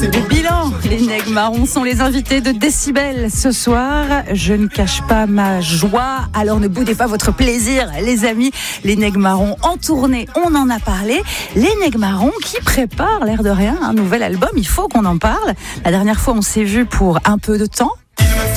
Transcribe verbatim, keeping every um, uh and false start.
Le bilan, les Nègres Marrons sont les invités de Décibel ce soir. Je ne cache pas ma joie, alors ne boudez pas votre plaisir, les amis. Les Nègres Marrons en tournée, on en a parlé. Les Nègres Marrons qui préparent, l'air de rien, un nouvel album, il faut qu'on en parle. La dernière fois, on s'est vu pour un peu de temps.